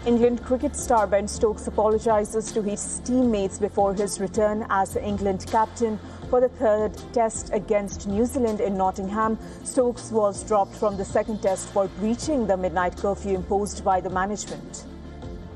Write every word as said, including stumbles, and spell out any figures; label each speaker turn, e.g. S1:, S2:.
S1: England cricket star Ben Stokes apologises to his teammates before his return as the England captain for the third test against New Zealand in Nottingham. Stokes was dropped from the second test for breaching the midnight curfew imposed by the management.